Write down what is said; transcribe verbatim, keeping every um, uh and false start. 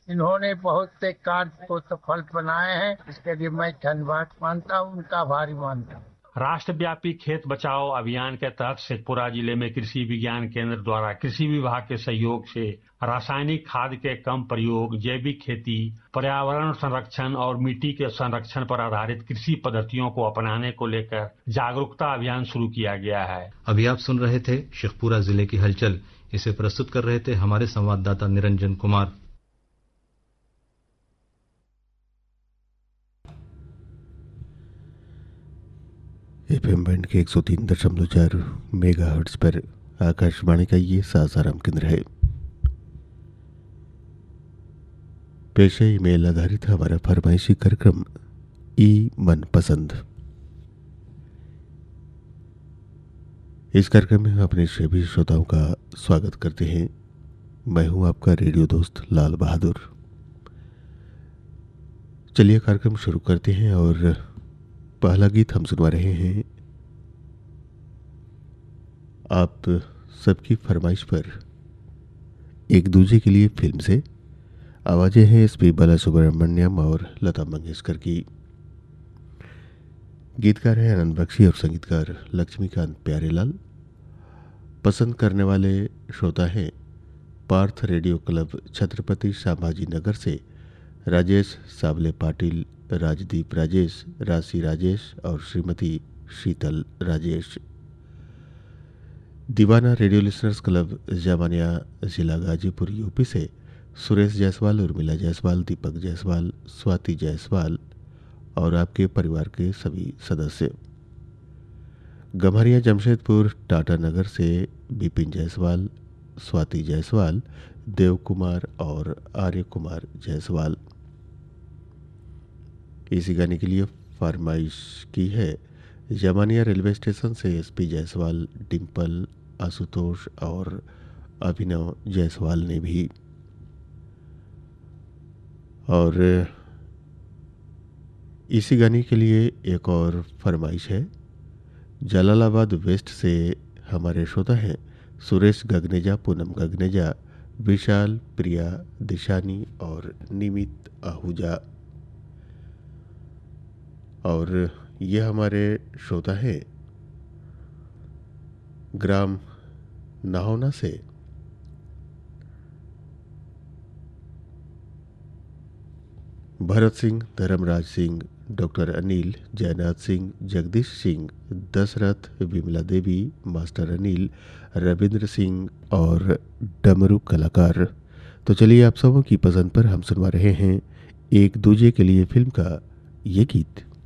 इन्होंने बहुत से कार्य को सफल बनाए हैं। इसके लिए मैं धन्यवाद मानता हूँ, उनका आभारी मानता हूँ। राष्ट्रव्यापी खेत बचाओ अभियान के तहत शेखपुरा जिले में कृषि विज्ञान केंद्र द्वारा कृषि विभाग के सहयोग से रासायनिक खाद के कम प्रयोग, जैविक खेती, पर्यावरण संरक्षण और मिट्टी के संरक्षण पर आधारित कृषि पद्धतियों को अपनाने को लेकर जागरूकता अभियान शुरू किया गया है। अभी आप सुन रहे थे शेखपुरा जिले की हलचल। इसे प्रस्तुत कर रहे थे हमारे संवाददाता निरंजन कुमार। एफएम बैंड के एक सौ तीन दशमलव चार मेगाहर्ट्ज पर आकाशवाणी का ये सासाराम केंद्र है। पेश है ईमेल आधारित हमारा फरमाइशी कार्यक्रम ई मन पसंद। इस कार्यक्रम में हम अपने सभी श्रोताओं का स्वागत करते हैं। मैं हूं आपका रेडियो दोस्त लाल बहादुर। चलिए कार्यक्रम शुरू करते हैं और पहला गीत हम सुनवा रहे हैं आप सबकी फरमाइश पर एक दूजे के लिए फिल्म से। आवाजें हैं एस पी बालासुब्रमण्यम और लता मंगेशकर की। गीतकार हैं आनंद बख्शी और संगीतकार लक्ष्मीकांत प्यारेलाल। पसंद करने वाले श्रोता हैं पार्थ रेडियो क्लब छत्रपति संभाजी नगर से राजेश सावले पाटिल, राजदीप राजेश, राशि राजेश और श्रीमती शीतल राजेश। दीवाना रेडियो लिसनर्स क्लब जामानिया जिला गाजीपुर यूपी से सुरेश जायसवाल, उर्मिला जायसवाल, दीपक जायसवाल, स्वाति जायसवाल और आपके परिवार के सभी सदस्य। गम्हरिया जमशेदपुर टाटा नगर से बिपिन जायसवाल, स्वाति जायसवाल, देव कुमार और आर्य कुमार जायसवाल। इसी गाने के लिए फरमाइश की है जामानिया रेलवे स्टेशन से एसपी जायसवाल, डिम्पल, आशुतोष और अभिनव जायसवाल ने भी। और इसी गाने के लिए एक और फरमाइश है जलालाबाद वेस्ट से। हमारे श्रोता हैं सुरेश गगनेजा, पूनम गगनेजा, विशाल, प्रिया, दिशानी और निमित आहूजा। और ये हमारे श्रोता हैं ग्राम नाहोना से। भरत सिंह, धर्मराज सिंह, डॉक्टर अनिल, जयनाथ सिंह, जगदीश सिंह, दशरथ, विमला देवी, मास्टर अनिल, रविंद्र सिंह और डमरू कलाकार। तो चलिए आप सबों की पसंद पर हम सुनवा रहे हैं एक दूजे के लिए फिल्म का ये गीत।